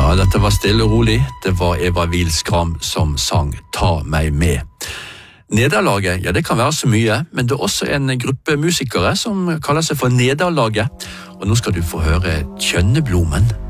Ja, dette var stille og rolig. Det var Eva Wilskram som sang Ta meg med. Nederlaget, ja det kan være så mye, men det er også en gruppe musikere som kaller seg for Nederlaget. Og nå skal du få høre Tjønneblomen.